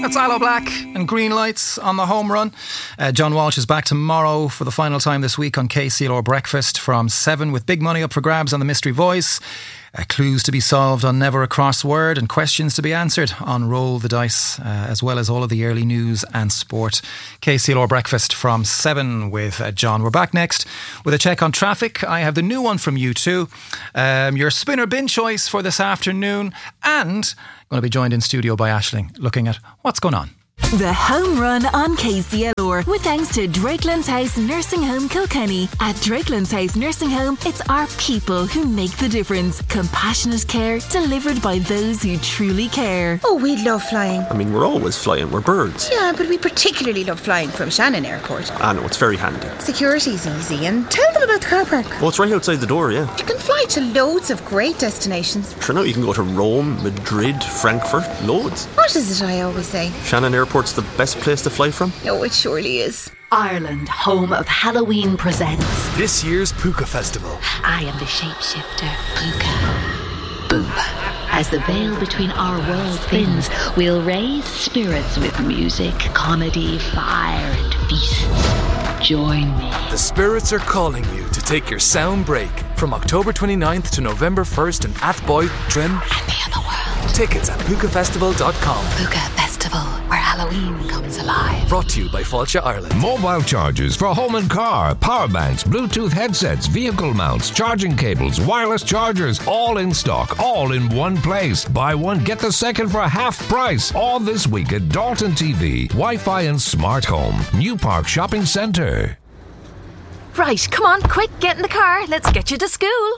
That's Aloe Black and Green Lights on the home run. John Walsh is back tomorrow for the final time this week on KCLR Breakfast from 7 with big money up for grabs on the Mystery Voice. Clues to be solved on Never a Crossword and questions to be answered on Roll the Dice, as well as all of the early news and sport. KCLR Breakfast from 7 with John. We're back next with a check on traffic. I have the new one from U2, your spinner bin choice for this afternoon, and going to be joined in studio by Aisling looking at what's going on. The home run on KCLR with thanks to Drakeland's House Nursing Home Kilkenny. At Drakeland's House Nursing Home, it's our people who make the difference. Compassionate care delivered by those who truly care. Oh, we love flying. I mean, we're always flying, we're birds. Yeah, but we particularly love flying from Shannon Airport. I know, it's very handy. Security's easy, and tell them about the car park. Well, it's right outside the door, yeah. You can fly to loads of great destinations. Sure, now you can go to Rome, Madrid, Frankfurt, loads. What is it I always say? Shannon Airport's the best place to fly from? Oh, it surely is. Ireland, home of Halloween, presents this year's Puka Festival. I am the shapeshifter, Puka. Boom. As the veil between our worlds thins, we'll raise spirits with music, comedy, fire, and feasts. Join me. The spirits are calling you to take your sound break from October 29th to November 1st in Athboy, Trim, And the other world. Tickets at pukafestival.com. Puka Festival, where Halloween comes alive. Brought to you by Fáilte Ireland. Mobile chargers for home and car, power banks, Bluetooth headsets, vehicle mounts, charging cables, wireless chargers, all in stock, all in one place. Buy one, get the second for half price. All this week at Dalton TV, Wi-Fi and Smart Home, New Park Shopping Centre. Right, come on, quick, get in the car. Let's get you to school.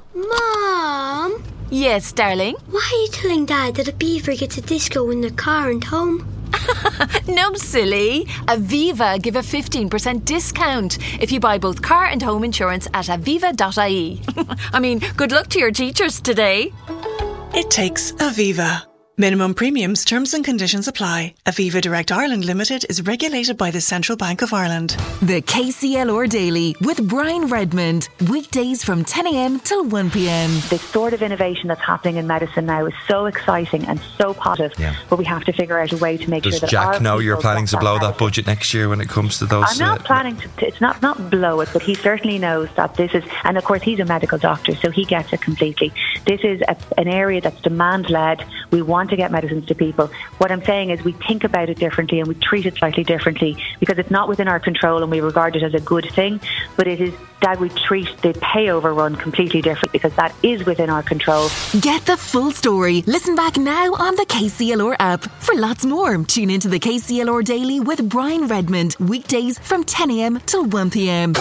Mom? Yes, darling? Why are you telling Dad that a beaver gets a disco in their car and home? No, silly. Aviva give a 15% discount if you buy both car and home insurance at aviva.ie. I mean, good luck to your teachers today. It takes Aviva. Minimum premiums, terms and conditions apply. Aviva Direct Ireland Limited is regulated by the Central Bank of Ireland. The KCLR Daily with Brian Redmond. Weekdays from 10 a.m. till 1 p.m. The sort of innovation that's happening in medicine now is so exciting and so positive, but we have to figure out a way to make Does sure that Jack know you're planning to blow that budget next year when it comes to those? I'm not planning to, it's not blow it, but he certainly knows that this is, and of course he's a medical doctor, so he gets it completely. This is an area that's demand-led. We want to get medicines to people. What I'm saying is we think about it differently and we treat it slightly differently because it's not within our control and we regard it as a good thing, but it is that we treat the payover run completely different because that is within our control. Get the full story. Listen back now on the KCLR app. For lots more, tune into the KCLR Daily with Brian Redmond. Weekdays from 10 a.m. till 1 p.m.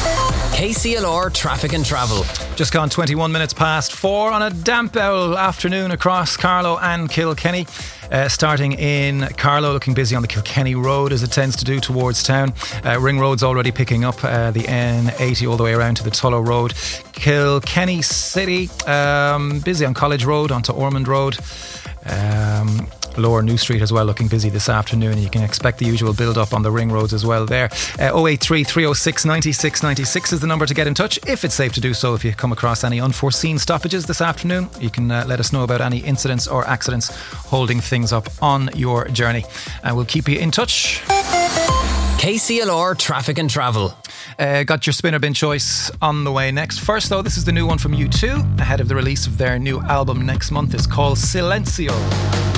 KCLR Traffic and Travel. Just gone 21 minutes past 4 on a damp afternoon across Carlow and Kilkenny. Starting in Carlow, looking busy on the Kilkenny Road as it tends to do towards town. Ring Road's already picking up the N80 all the way around to the Tullow Road. Kilkenny City, busy on College Road onto Ormond Road. Lower New Street as well looking busy this afternoon. You can expect the usual build up on the ring roads as well there. 083 306 96 96 is the number to get in touch if it's safe to do so. If you come across any unforeseen stoppages this afternoon, you can let us know about any incidents or accidents holding things up on your journey, and we'll keep you in touch. KCLR Traffic and Travel. Got your spinner bin choice on the way next. First though, this is the new one from U2 ahead of the release of their new album next month. It's called Silencio.